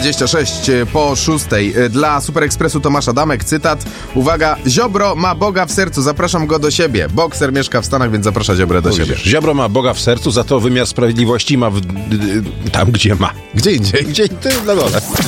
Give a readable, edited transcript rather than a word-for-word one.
26 po 6. Dla Super Expressu Tomasz Adamek, cytat. Uwaga, Ziobro ma Boga w sercu, zapraszam go do siebie. Bokser mieszka w Stanach, więc zaprasza Ziobrę do siebie. Ziobro ma Boga w sercu, za to wymiar sprawiedliwości ma tam, gdzie ma. Gdzie indziej? Gdzie na dole.